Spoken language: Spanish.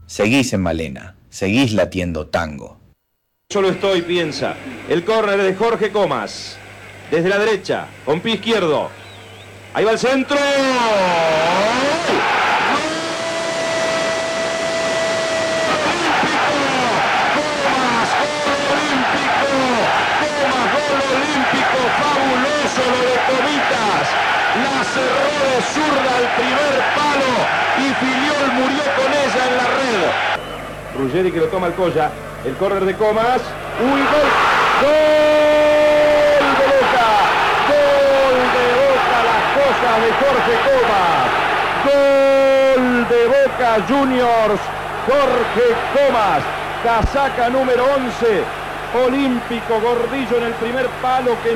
Seguís en Malena, seguís latiendo tango. Solo estoy, piensa. El córner de Jorge Comas. Desde la derecha, con pie izquierdo. Ahí va el centro. Fabuloso lo de Comitas, la cerró de zurda al primer palo y Filiol murió con ella en la red. Ruggeri que lo toma el Colla, el córner de Comas, ¡uy, gol! ¡Gol de Boca! ¡Gol de Boca! Las cosas de Jorge Comas. ¡Gol de Boca Juniors! Jorge Comas, casaca número 11. Olímpico, Gordillo en el primer palo que